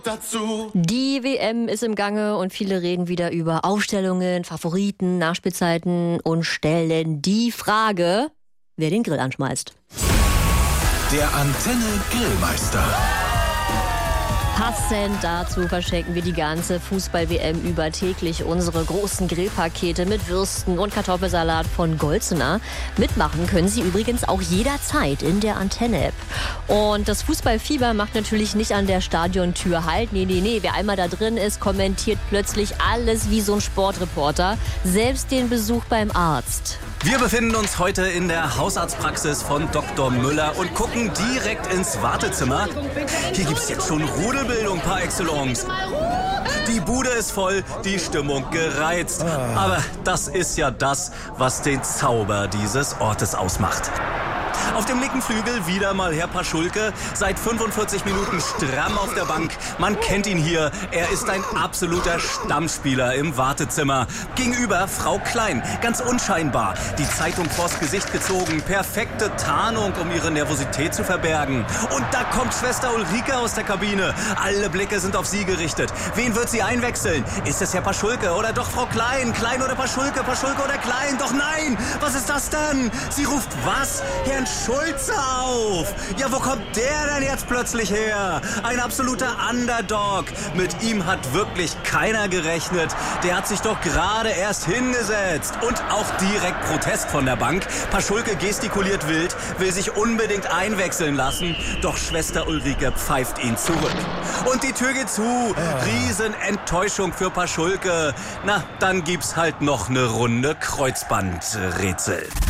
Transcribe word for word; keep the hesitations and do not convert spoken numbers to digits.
dazu. Die W M ist im Gange und viele reden wieder über Aufstellungen, Favoriten, Nachspielzeiten und stellen die Frage, wer den Grill anschmeißt. Der Antenne Grillmeister. Passend dazu verschenken wir die ganze Fußball-W M über täglich unsere großen Grillpakete mit Würsten und Kartoffelsalat von Golzener. Mitmachen können Sie übrigens auch jederzeit in der Antenne-App. Und das Fußballfieber macht natürlich nicht an der Stadiontür halt. Nee, nee, nee. Wer einmal da drin ist, kommentiert plötzlich alles wie so ein Sportreporter. Selbst den Besuch beim Arzt. Wir befinden uns heute in der Hausarztpraxis von Doktor Müller und gucken direkt ins Wartezimmer. Hier gibt's jetzt schon Rudelbildung par excellence. Die Bude ist voll, die Stimmung gereizt. Aber das ist ja das, was den Zauber dieses Ortes ausmacht. Auf dem linken Flügel wieder mal Herr Paschulke, seit fünfundvierzig Minuten stramm auf der Bank. Man kennt ihn hier, er ist ein absoluter Stammspieler im Wartezimmer. Gegenüber Frau Klein, ganz unscheinbar, die Zeitung vors Gesicht gezogen, perfekte Tarnung, um ihre Nervosität zu verbergen. Und da kommt Schwester Ulrike aus der Kabine. Alle Blicke sind auf sie gerichtet. Wen wird sie einwechseln? Ist es Herr Paschulke oder doch Frau Klein? Klein oder Paschulke? Paschulke oder Klein? Doch nein! Was ist das denn? Sie ruft was? Herrn Schulze auf! Ja, wo kommt der denn jetzt plötzlich her? Ein absoluter Underdog. Mit ihm hat wirklich keiner gerechnet. Der hat sich doch gerade erst hingesetzt. Und auch direkt Protest von der Bank. Paschulke gestikuliert wild, will sich unbedingt einwechseln lassen. Doch Schwester Ulrike pfeift ihn zurück. Und die Tür geht zu. Riesenenttäuschung für Paschulke. Na, dann gibt's halt noch eine Runde Kreuzbandrätsel.